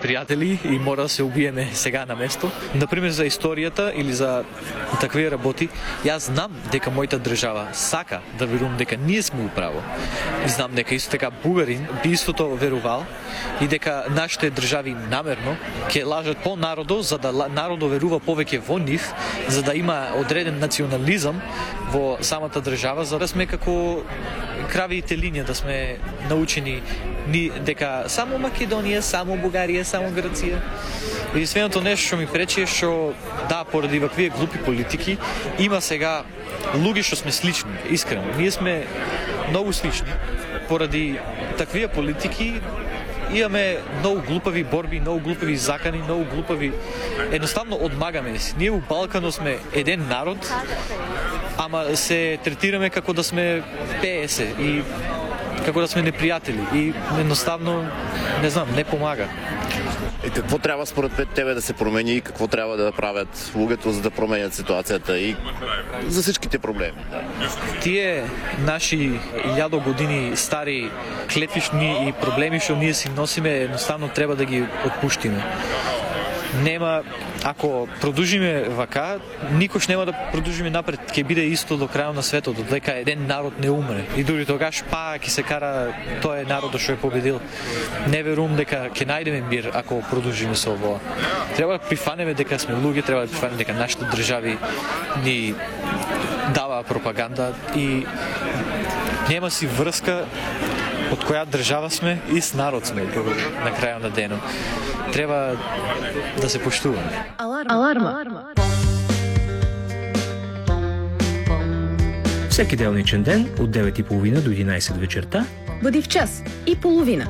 приятели и мора да се убиеме сега на место. Например, за историјата или за такви работи, јас знам дека мојата држава сака да верувам дека ние сме управо. И знам дека исто така бугарин би истото верувал и дека нашите држави намерно ќе лажат по народо, за да народо верува повеќе во нив, за да има одреден национализам во самата држава, за да сме како крави и телиња, да сме научени дека само Македонија, само Бугарија, само Грција. Единственото нешто што ми пречи е што поради ваквие глупи политики има сега луѓе што сме слични, искрено. Ние сме многу слични. Поради таквие политики имаме многу глупави борби, многу глупави закани, многу глупави. Едноставно одмагаме си. Ние во Балканот сме еден народ, ама се третираме како да сме ПС и како да сме непријатели. И едноставно, не знам, не помага. И какво трябва според тебе да се промени и какво трябва да правят луѓето, за да променят ситуацията и за всичките проблеми? Тие наши 1000 години стари клетвишни и проблеми што ние си носиме, едноставно треба да ги отпуштиме. Нема, ако продолжиме вака, никош нема да продолжиме напред. Ќе биде исто до крајот на светот, додека еден народ не умре. И дури тогаш ќе се кара тој народот што е победил. Не верувам дека ќе најдеме мир ако продолжиме со ово. Треба да прифанеме дека сме луѓе, треба да прифанеме дека нашите држави ни дава пропаганда и нема си врска од која држава сме и с народ сме на крајот на денот. Треба да се поштуваме. Аларма. Всеки делничен ден от 9:30 до 11 вечерта Бъди в час и половина.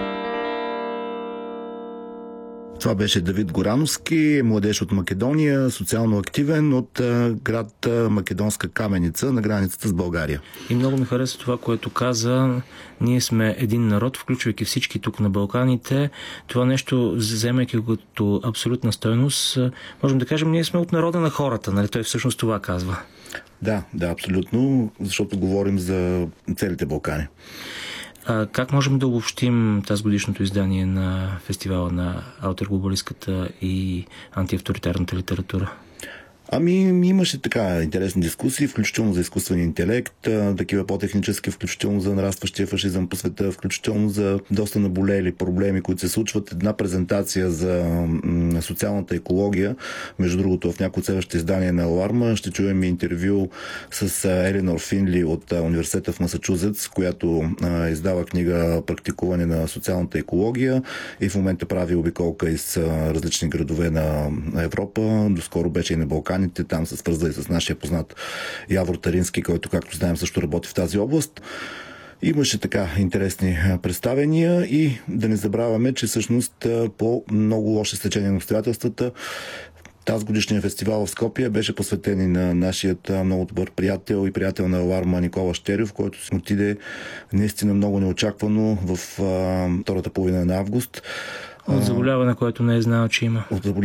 Това беше Давид Горановски, младеж от Македония, социално активен от град Македонска Каменица на границата с България. И много ми хареса това, което каза. Ние сме един народ, включвайки всички тук на Балканите. Това нещо, вземайки го като абсолютна стойност, можем да кажем, ние сме от народа на хората. Нали? Той всъщност това казва. Да, абсолютно, защото говорим за целите Балкани. Как можем да обобщим тази годишното издание на фестивала на аутерглобалистката и антиавторитарната литература? Имаше така интересни дискусии, включително за изкуствения интелект, такива по-технически, включително за нарастващия фашизъм по света, включително за доста наболели проблеми, които се случват. Една презентация за социалната екология. Между другото, в някои от следващите издания на Аларма ще чуем интервю с Елинор Финли от университета в Масачузетс, която издава книга "Практикуване на социалната екология" и в момента прави обиколка из различни градове на Европа. Доскоро беше и на Балкани. Там се свързали с нашия познат Явор Тарински, който, както знаем, също работи в тази област. Имаше така интересни представения и да не забравяме, че всъщност по много лоши стечение на обстоятелствата тази годишния фестивал в Скопие беше посветен и на нашият много добър приятел и приятел на Аларма Никола Щерев, който си отиде наистина много неочаквано в втората половина на август. От заболяване, което не е знаел, че има.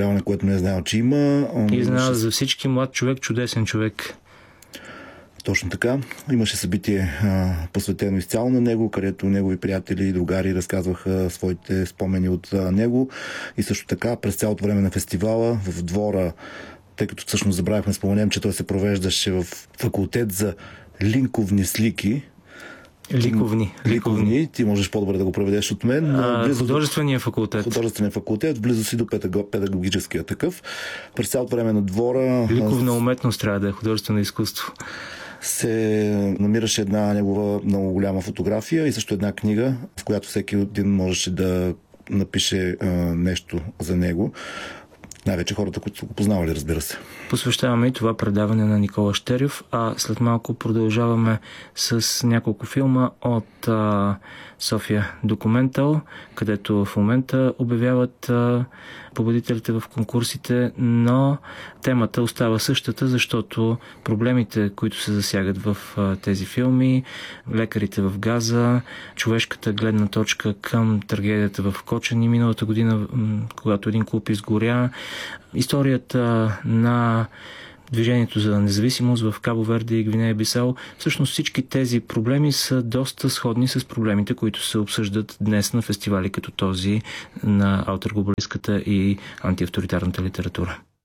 И знае за всички млад човек, чудесен човек. Точно така. Имаше събитие посветено изцяло на него, където негови приятели и другари разказваха своите спомени от него. И също така през цялото време на фестивала в двора, тъй като всъщност забравяхме споменем, че той се провеждаше в факултет за линковни слики. Ликовни. Ти можеш по-добре да го проведеш от мен. Художествения факултет. Близо си до педагогическия такъв. През цялото време на двора... Ликовна уметност трябва да е художествено изкуство. Се намираше една негова много голяма фотография и също една книга, в която всеки един можеше да напише нещо за него. Най-вече хората, които са го познавали, разбира се. Посвещаваме и това предаване на Никола Щерев, а след малко продължаваме с няколко филма от София Документал, където в момента обявяват победителите в конкурсите, но темата остава същата, защото проблемите, които се засягат в тези филми, лекарите в Газа, човешката гледна точка към трагедията в Кочани миналата година, когато един клуб изгоря, историята на движението за независимост в Кабо Верде и Гвинея Бисао. Всъщност всички тези проблеми са доста сходни с проблемите, които се обсъждат днес на фестивали като този на алтерглобалистката и антиавторитарната литература.